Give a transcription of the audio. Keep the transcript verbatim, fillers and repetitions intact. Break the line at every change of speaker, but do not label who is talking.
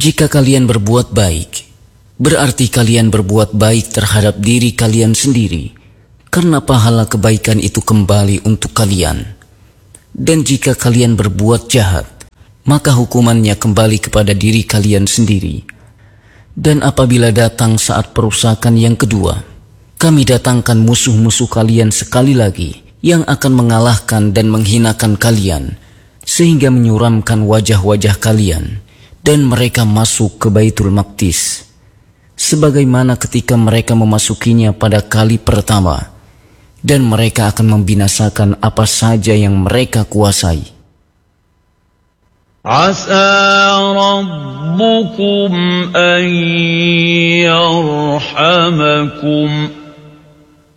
Jika kalian berbuat baik, berarti kalian berbuat baik terhadap diri kalian sendiri, karena pahala kebaikan itu kembali untuk kalian. Dan jika kalian berbuat jahat, maka hukumannya kembali kepada diri kalian sendiri. Dan apabila datang saat perusakan yang kedua, kami datangkan musuh-musuh kalian sekali lagi, yang akan mengalahkan dan menghinakan kalian, sehingga menyuramkan wajah-wajah kalian, dan mereka masuk ke Baitul Maqdis, sebagaimana ketika mereka memasukinya pada kali pertama, dan mereka akan membinasakan apa saja yang mereka kuasai.
Asa rabbukum an yarhamakum